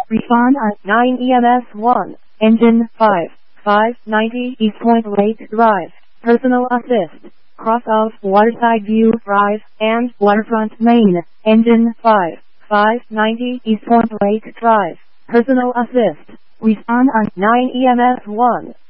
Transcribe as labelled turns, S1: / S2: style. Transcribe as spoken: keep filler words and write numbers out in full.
S1: Respond on nine E M S one. Engine five. five ninety East Point Lake Drive. Personal assist. Cross of Waterside View Drive and Waterfront Main. Engine five. five ninety East Point Lake Drive. Personal assist. Respond on nine E M S one.